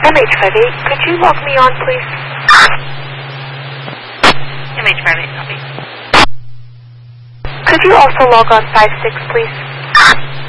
MH58, could you log me on, please? MH58, copy. Could you also log on 56, please?